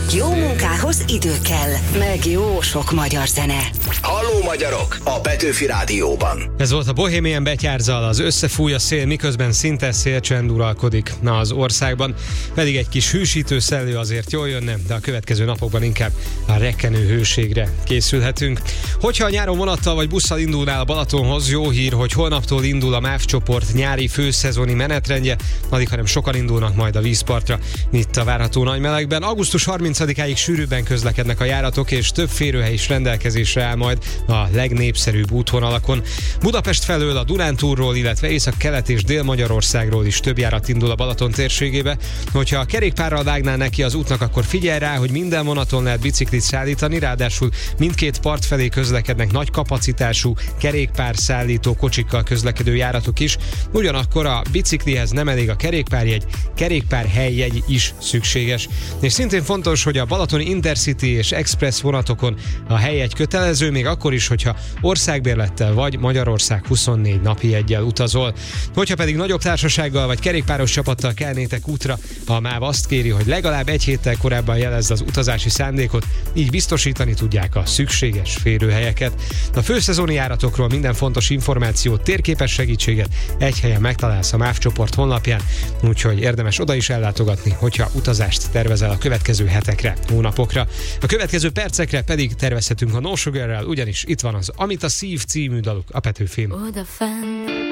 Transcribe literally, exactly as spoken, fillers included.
Jó munkához idő kell, meg jó sok magyar zene. Halló magyarok, a Petőfi Rádióban. Ez volt a Bohemian Betyárzzal, az Összefúj a szél, miközben szinte szélcsend uralkodik az országban. Pedig egy kis hűsítő szellő azért jól jönne, de a következő napokban inkább a rekkenő hőségre készülhetünk. Hogyha a nyáron vonattal vagy busszal indulnál a Balatonhoz, jó hír, hogy holnaptól indul a MÁV csoport nyári főszezoni menetrendje, addig, hanem sokan indulnak majd a vízpartra itt a várható nagymelegben. augusztus harmincadikáig sűrűbben közlekednek a járatok, és több férőhely is rendelkezésre áll majd a legnépszerűbb útvonalakon. Budapest felől a Dunántúlról, illetve Észak-Kelet és Dél-Magyarországról is több járat indul a Balaton térségébe. Hogyha a kerékpárral vágnál neki az útnak, akkor figyelj rá, hogy minden vonaton lehet biciklit szállítani, ráadásul mindkét part felé közlekednek nagy kapacitású kerékpár szállító kocsikkal közlekedő járatok is. Ugyanakkor a biciklihez nem elég a kerékpárjegy, kerékpárhelyjegy is szükséges. És szintén fontos, hogy a Balatoni Intercity és Express vonatokon a helyjegy kötelező, még akkor is, hogyha országbérlettel vagy Magyarország huszonnégy napi jeggyel utazol. Hogyha pedig nagyobb társasággal vagy kerékpáros csapattal kelnétek útra, a MÁV azt kéri, hogy legalább egy héttel korábban jelezd az utazási szándékot, így biztosítani tudják a szükséges férőhelyeket. A főszezoni járatokról minden fontos információt, térképes segítséget egy helyen megtalálsz a MÁV csoport honlapján, úgyhogy érdemes oda is ellátogatni, hogyha utazást tervezel a következő hetekre, hónapokra. A következő percekre pedig tervezhetünk a No Sugarrel, ugyanis itt van az Amit a szív című daluk a Petőfin. Odafenn